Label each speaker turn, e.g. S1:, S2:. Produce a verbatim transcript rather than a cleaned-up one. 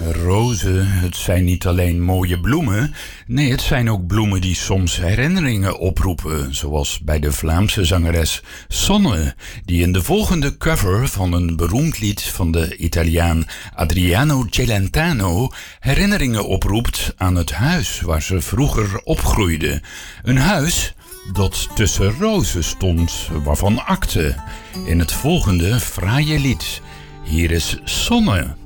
S1: Rozen, het zijn niet alleen mooie bloemen. Nee, het zijn ook bloemen die soms herinneringen oproepen. Zoals bij de Vlaamse zangeres Sonne, die in de volgende cover van een beroemd lied van de Italiaan Adriano Celentano herinneringen oproept aan het huis waar ze vroeger opgroeide. Een huis dat tussen rozen stond, waarvan akte in het volgende fraaie lied. Hier is Sonne.